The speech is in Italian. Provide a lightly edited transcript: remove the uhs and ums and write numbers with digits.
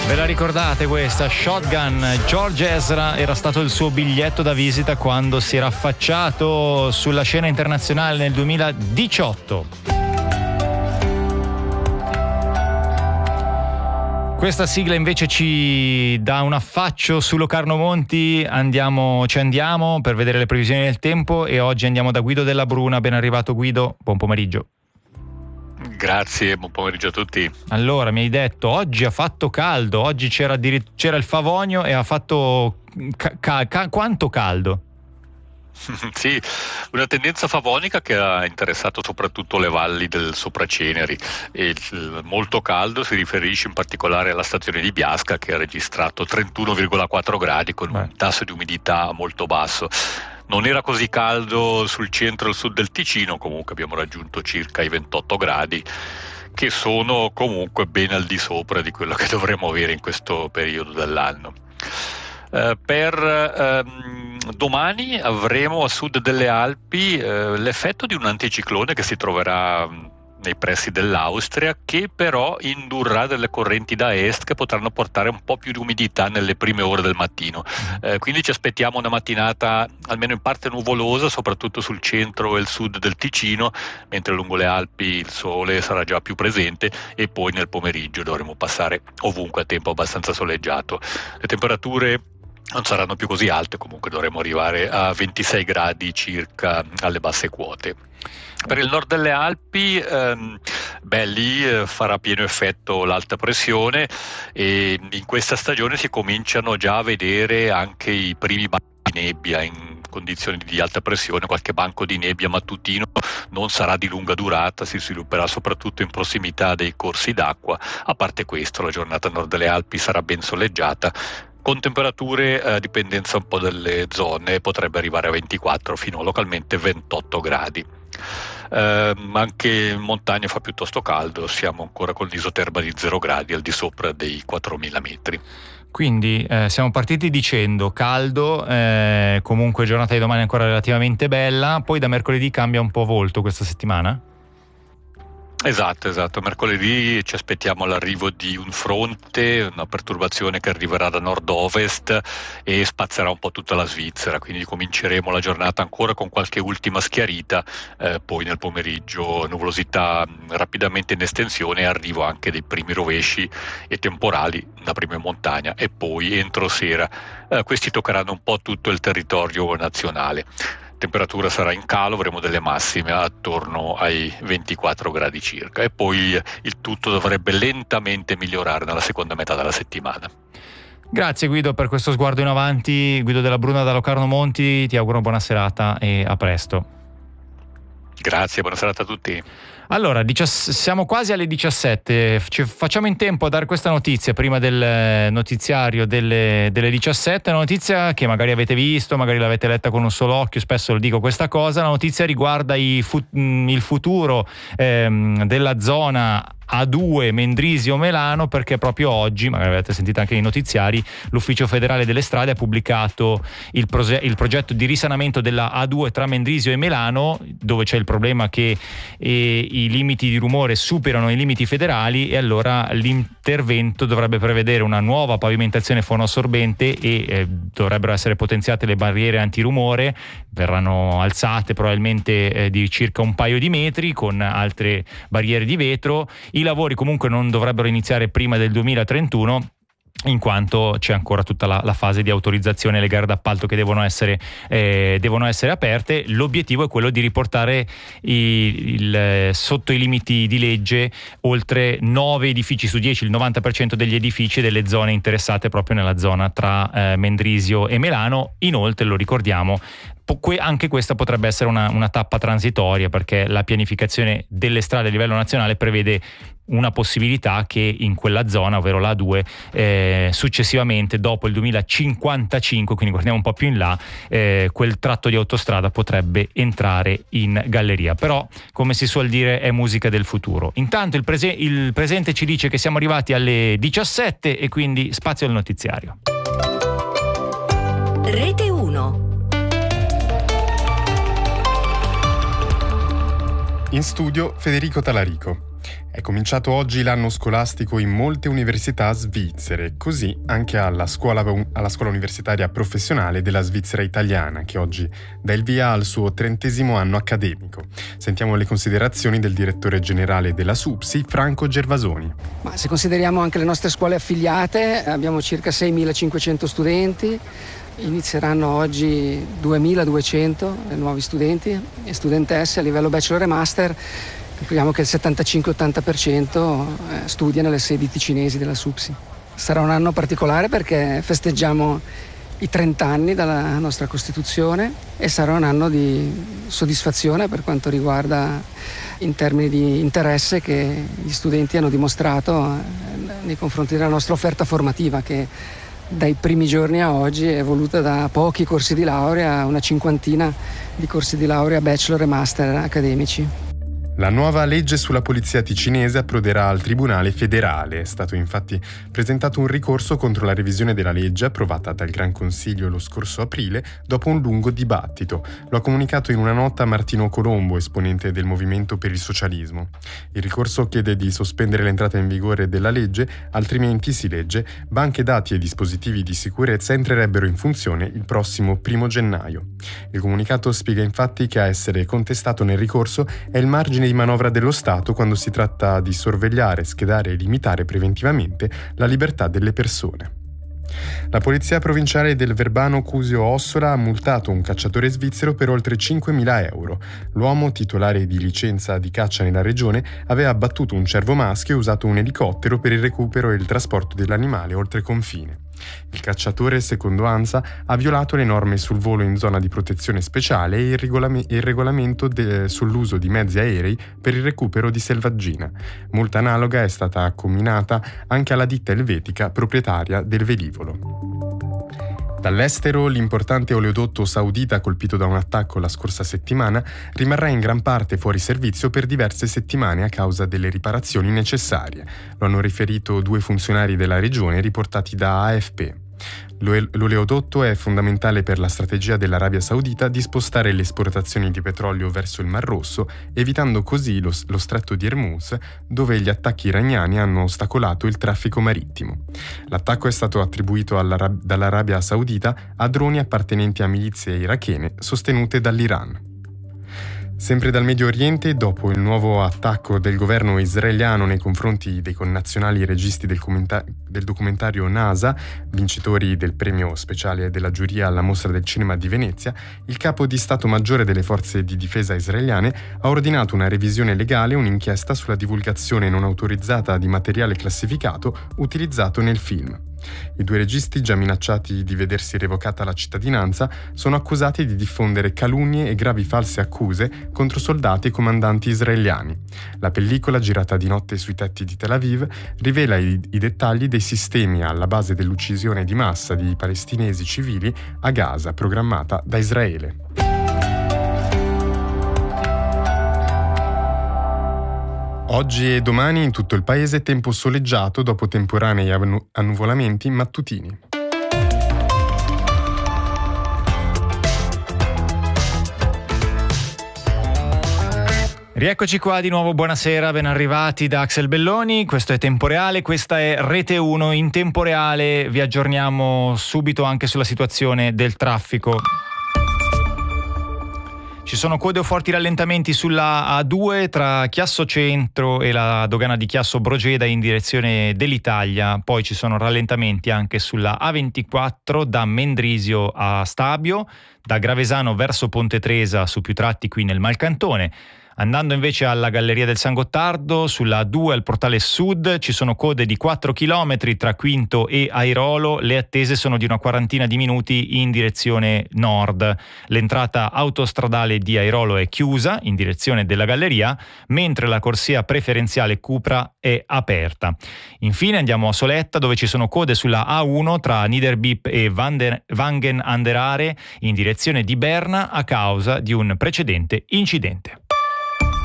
Ve la ricordate questa? Shotgun. George Ezra era stato il suo biglietto da visita quando si era affacciato sulla scena internazionale nel 2018. Questa sigla invece ci dà un affaccio su Locarno Monti. Ci andiamo per vedere le previsioni del tempo e oggi andiamo da Guido Della Bruna. Ben arrivato Guido, buon pomeriggio. Grazie, buon pomeriggio a tutti. Allora, mi hai detto, oggi ha fatto caldo, oggi c'era il Favonio e ha fatto quanto caldo? Sì, una tendenza favonica che ha interessato soprattutto le valli del Sopraceneri e il molto caldo si riferisce in particolare alla stazione di Biasca che ha registrato 31,4 gradi con un tasso di umidità molto basso. Non era così caldo sul centro e il sud del Ticino, comunque abbiamo raggiunto circa i 28 gradi che sono comunque ben al di sopra di quello che dovremmo avere in questo periodo dell'anno. Per domani avremo a sud delle Alpi l'effetto di un anticiclone che si troverà nei pressi dell'Austria, che però indurrà delle correnti da est che potranno portare un po' più di umidità nelle prime ore del mattino. Quindi ci aspettiamo una mattinata almeno in parte nuvolosa, soprattutto sul centro e il sud del Ticino, mentre lungo le Alpi il sole sarà già più presente e poi nel pomeriggio dovremo passare ovunque a tempo abbastanza soleggiato. Le temperature non saranno più così alte, comunque dovremo arrivare a 26 gradi circa alle basse quote. Per il nord delle Alpi, lì farà pieno effetto l'alta pressione e in questa stagione si cominciano già a vedere anche i primi banchi di nebbia in condizioni di alta pressione. Qualche banco di nebbia mattutino non sarà di lunga durata, si svilupperà soprattutto in prossimità dei corsi d'acqua. A parte questo, la giornata a nord delle Alpi sarà ben soleggiata, con temperature a dipendenza un po' delle zone, potrebbe arrivare a 24 fino a localmente 28 gradi. Anche in montagna fa piuttosto caldo, siamo ancora con l'isoterma di 0 gradi al di sopra dei 4.000 metri. Quindi siamo partiti dicendo caldo, comunque giornata di domani ancora relativamente bella, poi da mercoledì cambia un po' volto questa settimana? Esatto. Mercoledì ci aspettiamo l'arrivo di un fronte, una perturbazione che arriverà da nord-ovest e spazzerà un po' tutta la Svizzera, quindi cominceremo la giornata ancora con qualche ultima schiarita, poi nel pomeriggio nuvolosità rapidamente in estensione e arrivo anche dei primi rovesci e temporali, da prima in montagna e poi entro sera. Questi toccheranno un po' tutto il territorio nazionale. Temperatura sarà in calo, avremo delle massime attorno ai 24 gradi circa e poi il tutto dovrebbe lentamente migliorare nella seconda metà della settimana. Grazie Guido per questo sguardo in avanti. Guido Della Bruna da Locarno Monti, ti auguro buona serata e a presto. Grazie, buona serata a tutti. Allora, siamo quasi alle 17, facciamo in tempo a dare questa notizia prima del notiziario delle 17, una notizia che magari avete visto, magari l'avete letta con un solo occhio, spesso lo dico questa cosa, la notizia riguarda il futuro della zona A2 Mendrisio-Melano, perché proprio oggi, magari avete sentito anche nei notiziari, l'Ufficio Federale delle Strade ha pubblicato il progetto di risanamento della A2 tra Mendrisio e Melano, dove c'è il problema che i limiti di rumore superano i limiti federali e allora l'intervento dovrebbe prevedere una nuova pavimentazione fonoassorbente e dovrebbero essere potenziate le barriere antirumore, verranno alzate probabilmente di circa un paio di metri con altre barriere di vetro. I lavori comunque non dovrebbero iniziare prima del 2031, in quanto c'è ancora tutta la fase di autorizzazione e le gare d'appalto che devono essere aperte. L'obiettivo è quello di riportare sotto i limiti di legge oltre 9 edifici su 10, il 90% degli edifici delle zone interessate proprio nella zona tra Mendrisio e Melano. Inoltre, lo ricordiamo, anche questa potrebbe essere una tappa transitoria, perché la pianificazione delle strade a livello nazionale prevede una possibilità che in quella zona, ovvero la A2, successivamente dopo il 2055, quindi guardiamo un po' più in là, quel tratto di autostrada potrebbe entrare in galleria. Però, come si suol dire, è musica del futuro. Intanto il presente ci dice che siamo arrivati alle 17 e quindi spazio al notiziario. Rete 1. In studio Federico Talarico. È cominciato oggi l'anno scolastico in molte università svizzere, così anche alla scuola universitaria professionale della Svizzera italiana, che oggi dà il via al suo 30° anno accademico. Sentiamo le considerazioni del direttore generale della SUPSI, Franco Gervasoni. Ma se consideriamo anche le nostre scuole affiliate, abbiamo circa 6.500 studenti. Inizieranno oggi 2.200 nuovi studenti e studentesse a livello bachelor e master. Calcoliamo che il 75-80% studia nelle sedi ticinesi della SUPSI. Sarà un anno particolare perché festeggiamo i 30 anni dalla nostra Costituzione e sarà un anno di soddisfazione per quanto riguarda in termini di interesse che gli studenti hanno dimostrato nei confronti della nostra offerta formativa, che dai primi giorni a oggi è evoluta da pochi corsi di laurea a una cinquantina di corsi di laurea bachelor e master accademici. La nuova legge sulla polizia ticinese approderà al Tribunale federale. È stato infatti presentato un ricorso contro la revisione della legge approvata dal Gran Consiglio lo scorso aprile dopo un lungo dibattito. Lo ha comunicato in una nota Martino Colombo, esponente del Movimento per il Socialismo. Il ricorso chiede di sospendere l'entrata in vigore della legge, altrimenti, si legge, banche dati e dispositivi di sicurezza entrerebbero in funzione il prossimo 1 gennaio. Il comunicato spiega infatti che a essere contestato nel ricorso è il margine di manovra dello Stato quando si tratta di sorvegliare, schedare e limitare preventivamente la libertà delle persone. La polizia provinciale del Verbano Cusio Ossola ha multato un cacciatore svizzero per oltre 5.000 euro. L'uomo, titolare di licenza di caccia nella regione, aveva abbattuto un cervo maschio e usato un elicottero per il recupero e il trasporto dell'animale oltre confine. Il cacciatore, secondo ANSA, ha violato le norme sul volo in zona di protezione speciale e il regolamento sull'uso di mezzi aerei per il recupero di selvaggina. Multa analoga è stata comminata anche alla ditta elvetica proprietaria del velivolo. Dall'estero, l'importante oleodotto saudita colpito da un attacco la scorsa settimana rimarrà in gran parte fuori servizio per diverse settimane a causa delle riparazioni necessarie. Lo hanno riferito 2 funzionari della regione riportati da AFP. L'oleodotto è fondamentale per la strategia dell'Arabia Saudita di spostare le esportazioni di petrolio verso il Mar Rosso, evitando così lo stretto di Hormuz, dove gli attacchi iraniani hanno ostacolato il traffico marittimo. L'attacco è stato attribuito dall'Arabia Saudita a droni appartenenti a milizie irachene sostenute dall'Iran. Sempre dal Medio Oriente, dopo il nuovo attacco del governo israeliano nei confronti dei connazionali registi del documentario NASA, vincitori del premio speciale della giuria alla Mostra del Cinema di Venezia, il capo di Stato Maggiore delle Forze di Difesa israeliane ha ordinato una revisione legale e un'inchiesta sulla divulgazione non autorizzata di materiale classificato utilizzato nel film. I 2 registi, già minacciati di vedersi revocata la cittadinanza, sono accusati di diffondere calunnie e gravi false accuse contro soldati e comandanti israeliani. La pellicola, girata di notte sui tetti di Tel Aviv, rivela i dettagli dei sistemi alla base dell'uccisione di massa di palestinesi civili a Gaza, programmata da Israele. Oggi e domani in tutto il paese tempo soleggiato dopo temporanei annuvolamenti mattutini. Rieccoci qua di nuovo, buonasera, ben arrivati da Axel Belloni. Questo è Tempo Reale, questa è Rete 1. In tempo reale vi aggiorniamo subito anche sulla situazione del traffico. Ci sono code o forti rallentamenti sulla A2 tra Chiasso Centro e la dogana di Chiasso Brogeda in direzione dell'Italia. Poi ci sono rallentamenti anche sulla A24 da Mendrisio a Stabio, da Gravesano verso Ponte Tresa su più tratti qui nel Malcantone. Andando invece alla Galleria del San Gottardo, sulla A2 al portale sud ci sono code di 4 km tra Quinto e Airolo, le attese sono di una quarantina di minuti in direzione nord. L'entrata autostradale di Airolo è chiusa in direzione della Galleria, mentre la corsia preferenziale Cupra è aperta. Infine andiamo a Soletta, dove ci sono code sulla A1 tra Niederbipp e Wangen an der Aare in direzione di Berna a causa di un precedente incidente.